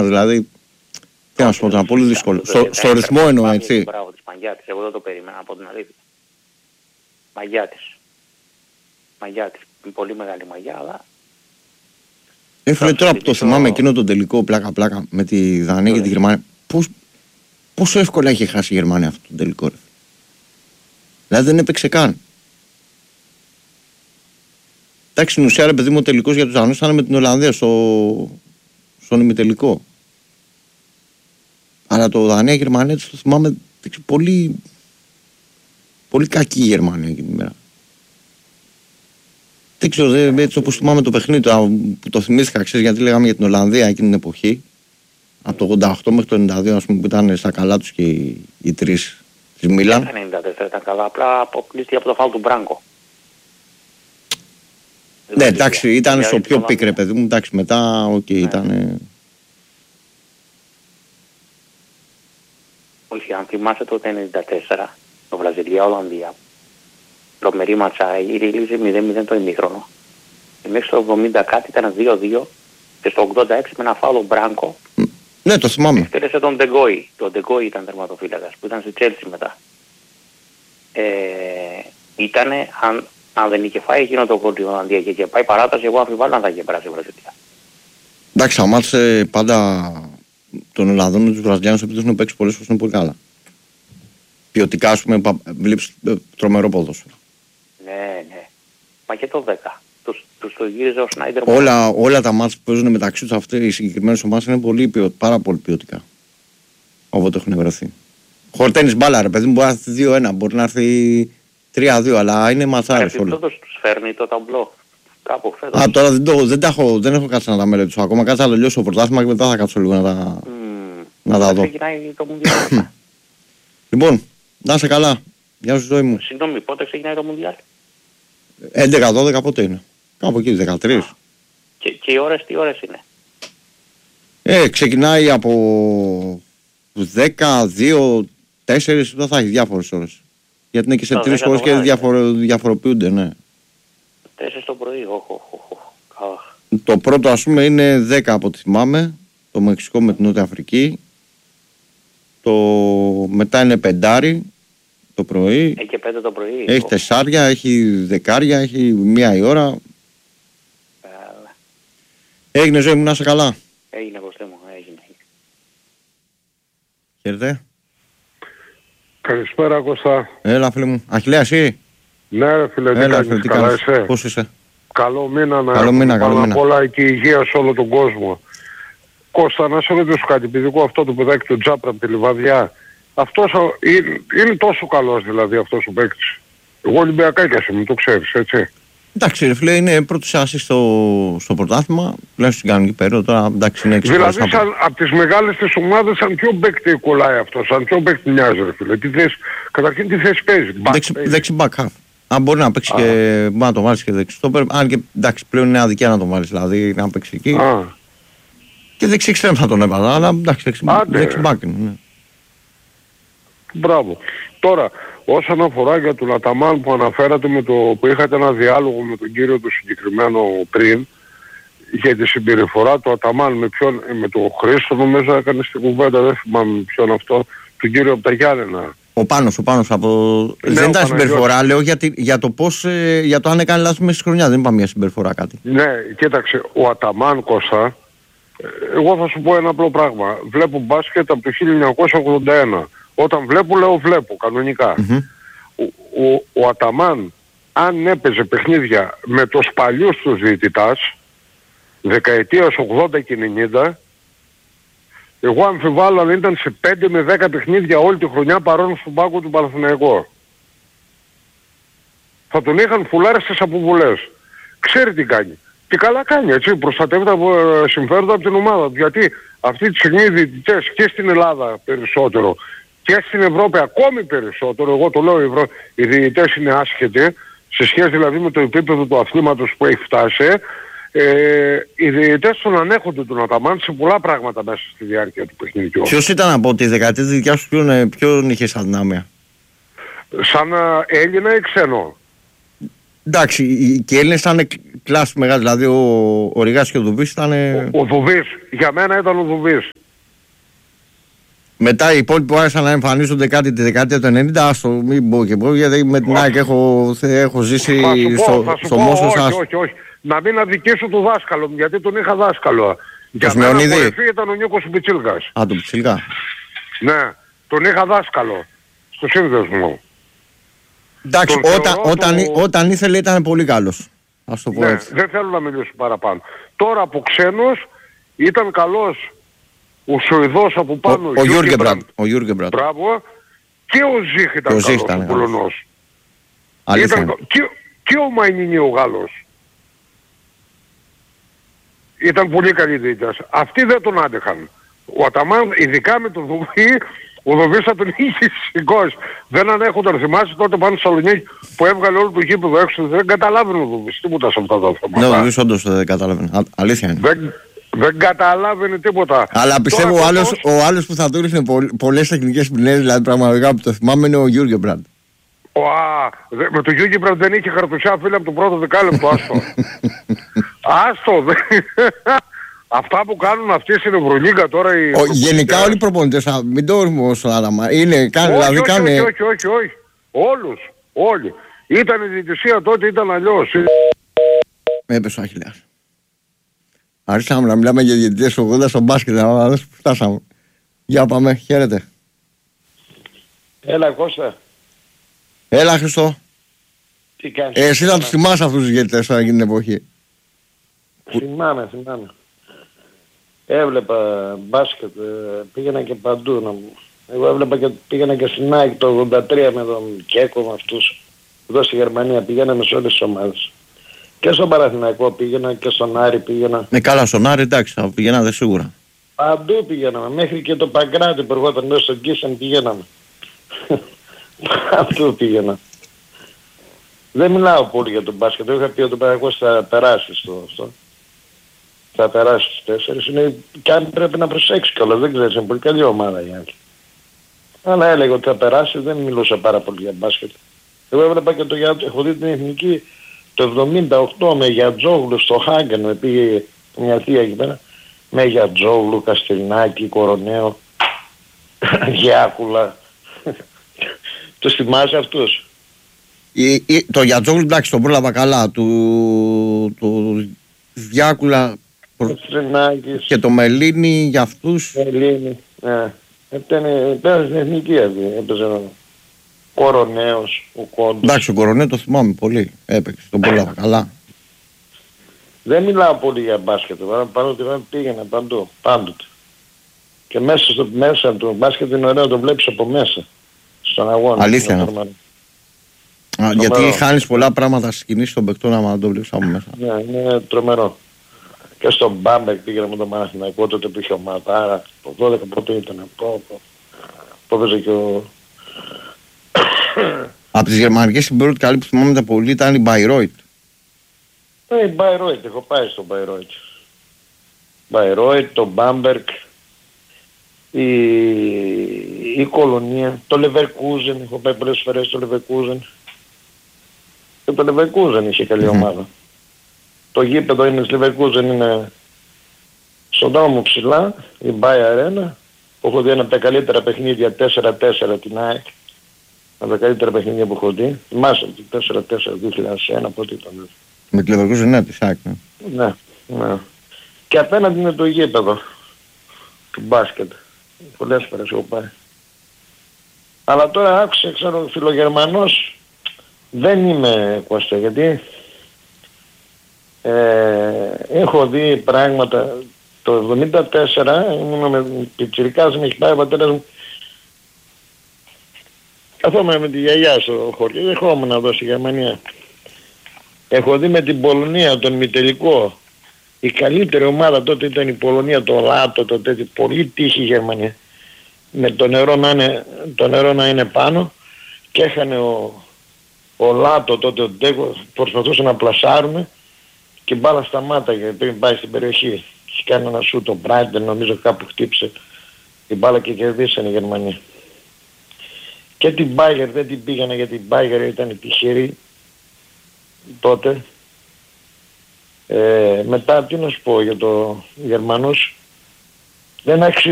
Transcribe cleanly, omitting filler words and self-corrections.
δηλαδή. Τι να σου πω, ήταν πολύ δύσκολο. Στο ρυθμό εννοώ, έτσι. Μπράβο της Μαγιάτης, εγώ δεν το περίμενα από την αλήθεια. Μαγιάτης, πολύ μεγάλη μαγιά, αλλά... Έφερε τώρα που το θυμάμαι εκείνο το τελικό πλάκα-πλάκα με τη Δανία και τη Γερμανία. Πόσο εύκολα είχε χάσει η Γερμανία αυτό το τελικό, ρε. Δηλαδή δεν έπαιξε καν. Εντάξει, στην ουσία, ρε παιδί μου, ο τελικός για τους Δανούς ήταν με την Ολλανδία στον ημιτελικό. Αλλά το Δανία-Γερμανία, το θυμάμαι, πολύ, πολύ κακή η Γερμανία εκείνη την μέρα. Δεν ξέρω, έτσι όπως θυμάμαι το παιχνίδι, που το θυμήθηκα, ξέρεις, γιατί λέγαμε για την Ολλανδία εκείνη την εποχή, από το 88 μέχρι το 92, ας πούμε, που ήταν στα καλά τους και οι τρεις της Μίλαν. Το 94 ήταν καλά, απλά αποκλείστηκε από το φάουλ του Μπράνκο. Ναι, εντάξει, ήταν στο πιο πίκρε, παιδί μου, εντάξει, μετά, ήταν... Όχι, αν θυμάσαι το 94, το Βραζιλία-Ολλανδία, τρομερή ματσά, γύριζε 0-0 το ημίχρονο. Και μέχρι στο 70 κάτι ήταν 2-2 και στο 86 με ένα φάουλο Μπράνκο. Ναι, το θυμάμαι. Εκτέλεσε τον Ντεγκόι. Το Ντεγκόι ήταν τερματοφύλακας που ήταν στη Τσέλσι μετά. Ήτανε, αν δεν είχε φάει εκείνο το γκολ η Ολλανδία και είχε πάει παράταση, εγώ αμφιβάλλω αν θα είχε περάσει η Βραζιλία. Εντάξει, αμάτσε πάντα των Ολλανδών με τους Βραζιλιάνους, επειδή έχουν παίξει πολλές φορές, είναι πολύ καλά. Ποιοτικά, ας πούμε, βλέπεις τρομερό ποδόσφαιρο. Ναι. Μα και το 10. Τους το γύριζε ο Σνάιντερ. Όλα τα μάτς που παίζουν μεταξύ τους αυτές οι συγκεκριμένες ομάδες είναι πάρα πολύ ποιοτικά. Όποτε έχουν βρεθεί. Χορταίνεις μπάλα, ρε παιδί μου, μπορεί να έρθει 2-1, μπορεί να έρθει 3-2, αλλά είναι ματσάρες όλα. Επιτόδος τους φέρνει το ταμπλό. Κάπου φέτος. Α, τώρα δεν έχω κάτσει να τα μελετήσω ακόμα. Κάτσε να τελειώσω το πρωτάθλημα και μετά θα κάτσω λίγο να τα δω. Ξεκινάει το Μουντιάλ. Λοιπόν, να είσαι καλά. Γεια σου, ζωή μου. Συγγνώμη, πότε ξεκινάει το Μουντιάλ? 11-12 πότε είναι? Κάπου εκεί, 13. Και οι ώρες, τι ώρες είναι? Ξεκινάει από 10, 2, 4, δεν θα έχει διάφορες ώρες. Γιατί είναι και σε 3 χώρες και διαφοροποιούνται, ναι. 4 το πρωί, Το πρώτο, ας πούμε, είναι 10 από ό,τι θυμάμαι. Το Μεξικό με την Νότια Αφρική. Μετά είναι 5 το πρωί. Έχει και 5 το πρωί. Έχει 4, έχει 10, έχει 1 η ώρα. Έγινε, ζωή μου, να είσαι καλά. Έγινε, Κωστέ μου, έγινε. Χαίρετε. Καλησπέρα, Κώστα. Έλα, φίλε μου. Αχιλλέα, εσύ? Ναι, ρε φίλε, τι κάνεις, καλά είσαι? Πώς είσαι? Καλό μήνα να έχουμε πάνω απ' όλα και υγεία σε όλο τον κόσμο. Κώστα, να σε ρωτήσω κάτι, επειδή εγώ αυτό το παιδάκι του Τζάπρα από τη Λιβαδιά, αυτός είναι τόσο καλός δηλαδή αυτός ο παίκτης? Εγώ Ολυμπιακάκιας είμαι, το ξέρεις, έτσι? Εντάξει, ρε φίλε, είναι πρώτος άσης στο πρωτάθλημα, τουλάχιστον στην κανονική περίοδο. Τώρα, εντάξει, είναι δηλαδή, από τις μεγάλες τις ομάδες, σαν ποιο παίκτη κολλάει αυτό, σαν ποιο παίκτη μοιάζει, ρε φίλε? Καταρχήν τι θέση παίζει? Δεξι back half. Αν μπορεί να παίξει και μπορεί να το βάλεις και δεξιστόπερ, αν και εντάξει, πλέον είναι αδικία να το βάλεις, δηλαδή να παίξει εκεί. Και δεξί εξτρέμ θα τον έβαλα, αλλά εντάξει, δεξι back είναι. Ναι. Μπράβο. Τώρα, όσον αφορά για τον Αταμάν που αναφέρατε, που είχατε ένα διάλογο με τον κύριο του συγκεκριμένο πριν, για τη συμπεριφορά του Αταμάν με τον Χρήστο, νομίζω έκανε στην κουβέντα, δεν θυμάμαι ποιον αυτό, τον κύριο από τα Γιάννενα. Ο Πάνος από... Ναι, δεν ήταν συμπεριφορά, λέω για το πώς, για το αν έκανε λάθος μέσα στη χρονιά, δεν είπα μια συμπεριφορά κάτι. Ναι, κοίταξε, ο Αταμάν, Κώστα, εγώ θα σου πω ένα απλό πράγμα. Βλέπω μπάσκετ από το 1981. Όταν βλέπω κανονικά. Ο Αταμάν, αν έπαιζε παιχνίδια με τους παλιούς τους διαιτητάς, δεκαετίας 80 και 90, εγώ αμφιβάλλω αν ήταν σε 5 με 10 παιχνίδια όλη τη χρονιά παρόν στον πάγκο του Παναθηναϊκού. Θα τον είχαν φουλάρει στις αποβολές. Ξέρει τι κάνει. Και καλά κάνει, έτσι, προστατεύει τα συμφέροντα από την ομάδα του. Γιατί αυτή τη στιγμή οι διαιτητές και στην Ελλάδα περισσότερο και στην Ευρώπη ακόμη περισσότερο, εγώ το λέω, οι διαιτητές είναι άσχετοι, σε σχέση δηλαδή με το επίπεδο του αθλήματος που έχει φτάσει, οι διαιτητές τον ανέχονται τον Αταμάν σε πολλά πράγματα μέσα στη διάρκεια του παιχνιδιού. Ποιος ήταν από τη δεκαετία της δικιάς σου, ποιον είχε σαν δυνάμια? Σαν Έλληνα ή ξένο? Εντάξει, και οι Έλληνες ήταν κλάση μεγάλη. Δηλαδή ο Ριγάς και ο Δουβής ήταν. Ο Δουβής, για μένα ήταν ο Δουβής. Μετά οι υπόλοιποι που άρχισαν να εμφανίζονται κάτι τη δεκαετία του 90, άστο, μην πω και πω, γιατί με την ΑΕΚ έχω ζήσει στο Μόσχο σας. Όχι. Να μην αδικήσω τον δάσκαλο μου, γιατί τον είχα δάσκαλο. Για μένα κορυφή ήταν ο Νίκος Πιτσίλκας. Α, τον Πιτσίλκα. Ναι, τον είχα δάσκαλο στο σύνδεσμο. Εντάξει, όταν ήθελε ήταν πολύ καλός. Ας το πω έτσι. Δεν θέλω να μιλήσω παραπάνω. Τώρα από ξένος ήταν καλός ο Σουηδός από πάνω. Ο Γιούργεμπραντ. Μπράβο. Και ο Ζίχ ήταν καλός, ο Πολωνός. Και ο Μαϊνίνι ο Γάλλος. Ήταν πολύ καλή διοίκηση. Αυτοί δεν τον άντεχαν. Ο Αταμάν, ειδικά με τον Δουβί, ο Δουβής θα τον είχε σηκώσει. Δεν ανέχονταν, θυμάσαι τότε πάνω στο Σαλονίκη που έβγαλε όλο το γήπεδο έξω. Δεν καταλάβαινε ο Δουβής τίποτα σε αυτά τα θέματα. Ναι, ο Δουβής όντως δεν καταλάβαινε. Αλήθεια είναι. Δεν καταλάβαινε τίποτα. Αλλά πιστεύω ο άλλος που θα του ρίχνει πολλές τεχνικές ποινές, δηλαδή πραγματικά που το θυμάμαι, είναι ο Γιούργεμπραντ. Με τον Γιούργεμπραντ δεν είχε χαρτουσιά, φίλε, από το πρώτο δεκάλεπτο. Άστο. Αυτά που κάνουν αυτοί στην Ευρωλίγκα τώρα. Γενικά όλοι οι προπονητές, μην το όρμω όσο άλλαμα. Όχι. Όλοι. Ήταν η διαιτησία τότε, ήταν αλλιώς. Έπεσε ο Αχιλλέας. Άρχισαμε να μιλάμε για διαιτητές 80 στο μπάσκετ, αλλά δεν φτάσαμε. Για πάμε, χαίρετε. Έλα Κώστα. Έλα Χριστό. Τι κάνεις? Εσύ θα τους θυμάσαι αυτούς τους διαιτητές τώρα εκείνη την εποχή. Θυμάμαι. Έβλεπα μπάσκετ, πήγαινα και παντού. Εγώ έβλεπα και πήγαινα και στην ΑΕΚ το 83 με τον Κέκο, με αυτούς. Εδώ στη Γερμανία πηγαίναμε σε όλες τις ομάδες. Και στον Παναθηναϊκό πήγαινα και στον Άρη πήγαινα. Καλά, στον Άρη εντάξει, θα πηγαίνατε σίγουρα. Παντού πηγαίναμε, μέχρι και το Παγκράτη που ερχόταν μέσα στον Κίσεν πηγαίναμε. Παντού πήγαινα. Δεν μιλάω πολύ για τον μπάσκετ, είχα πει ότι ο Παναθηναϊκός θα περάσει στο αυτό. Θα περάσει στους 4, είναι και αν πρέπει να προσέξει κιόλας, δεν ξέρεις, είναι πολύ καλή ομάδα η άλλη. Αλλά έλεγα ότι θα περάσει, δεν μιλούσα πάρα πολύ για μπάσκετ. Εγώ έβλεπα και έχω δει την εθνική το 78 με Γιατζόγλου στο Χάγκεν, με πήγε μια θεία εκεί πέρα, με Γιατζόγλου, Καστελινάκη, Κοροναίο, Γιάκουλα. Τους θυμάσαι αυτούς? Το Γιατζόγλου εντάξει τον πρόλαβα καλά, του Διάκουλα και το Μελίνι για αυτούς. Μελίνι, ναι. Πέρασε στην εθνική έπαιζε. Κοροναίος, ο Κόντος. Εντάξει, ο Κοροναίο το θυμάμαι πολύ. Έπαιξε, τον πρόλαβα καλά. Δεν μιλάω πολύ για μπάσκετ, παρότι πήγαινα παντού, πάντοτε. Και μέσα του μπάσκετ είναι ωραίο να το βλέπεις από μέσα, στον αγώνα. Αλήθεια είναι. Γιατί χάνεις πολλά πράγματα στις κινήσεις των παικτών άμα το βλέπεις από μέσα. Ναι, είναι τρομερό. Και στον Μπάμπεκ πήγαινα με τον Παναθηναϊκό τότε που είχε ομάδα. Το 12 πότε ήταν. Που έπαιζε και ο... Από τις γερμανικές συμπεριότητες καλή που θυμάμαι πολύ ήταν η Μπαϊρόιτ. Η Μπαϊρόιτ, έχω πάει στο Μπαϊρόιτ. Μπαϊρόιτ, το Μπάμπερκ, η Κολονία, το Λεβερκούζεν, έχω πάει πολλές φορές στο Λεβερκούζεν. Και το Λεβερκούζεν είχε καλή ομάδα. Το γήπεδο είναι στη Λεβερκούζεν, είναι στον δρόμο ψηλά, η Μπάι Αρένα, που έχω δει ένα από τα καλύτερα παιχνίδια 4-4 την ΑΕΚ. Από τα καλύτερα παιχνίδια που έχω δει. Θυμάσαι το 4-4 2001 πότε ήταν. Με τη Λεβερκούζεν ναι, της ΑΕΚ. Ναι. Και απέναντι είναι το γήπεδο του μπάσκετ. Πολλές φορές έχω πάει. Αλλά τώρα άκουσα, ξέρω, Φιλογερμανός δεν είμαι, Κώστα, γιατί έχω δει πράγματα. Το 1974 ήμουν με πιτσιρικάς, με έχει πάει ο πατέρας μου. Καθόμουν με τη γιαγιά στο χωριό, ερχόμουν εδώ στη Γερμανία. Έχω δει με την Πολωνία τον ημιτελικό. Η καλύτερη ομάδα τότε ήταν η Πολωνία, το Λάτο, το τέτοιο. Πολύ τύχη η Γερμανία. Με το νερό να είναι πάνω και έχανε ο Λάτο τότε, ο Ντέκο, προσπαθούσε να πλασάρουμε και μπάλα σταμάταγε πριν πάει στην περιοχή. Και κάνει ένα σου το Μπράιντερ, νομίζω κάπου χτύψε την μπάλα και κερδίσανε η Γερμανία. Και την Μπάγερ δεν την πήγανε γιατί η Μπάγερ ήταν τυχερή. τότε. Μετά τι να σου πω για το Γερμανούς. Δεν άξιζε